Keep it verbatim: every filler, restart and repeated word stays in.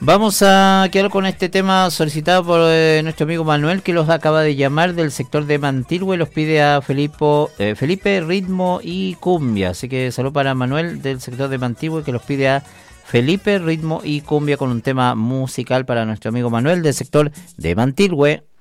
Vamos a quedar con este tema solicitado por eh, nuestro amigo Manuel, que los acaba de llamar del sector de Mantilhue. Los pide a Felipe, eh, Felipe, ritmo y cumbia. Así que saludo para Manuel del sector de Mantilhue, que los pide a Felipe, ritmo y cumbia, con un tema musical para nuestro amigo Manuel del sector de Mantilhue.